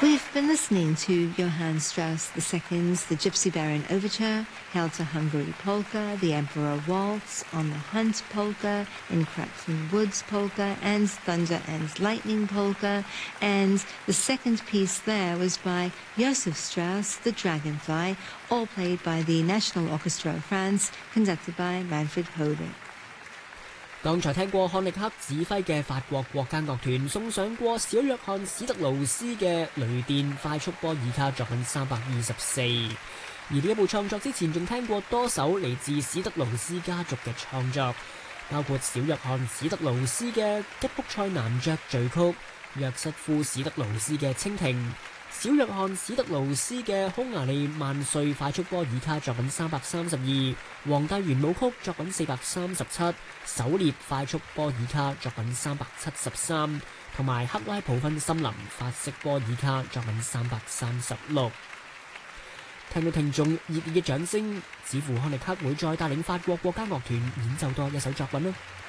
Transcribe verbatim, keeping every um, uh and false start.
We've been listening to Johann Strauss the Second's The Gypsy Baron Overture, Hail to Hungary Polka, The Emperor Waltz, On the Hunt Polka, In Clapton Woods Polka, and Thunder and Lightning Polka. And the second piece there was by Joseph Strauss, The Dragonfly, all played by the National Orchestra of France, conducted by Manfred Hode。 剛才聽過漢力克指揮嘅法國國家樂團送上過小約翰史特勞斯嘅雷電快速波爾卡作品三百二十四，而呢一部創作之前仲聽過多首嚟自史特勞斯家族嘅創作，包括小約翰史特勞斯嘅吉卜賽男爵序曲、約瑟夫史特勞斯嘅蜻蜓、小約翰史特勞斯嘅匈牙利萬歲快速波爾卡作品三百三十二、皇帝圓舞曲作品四百三十七、狩獵快速波爾卡作品三百七十三，同埋克拉普芬森林法式波爾卡作品三百三十六。聽到聽眾熱烈嘅掌聲，似乎漢力克會再帶領法國國家樂團演奏多一首作品啦。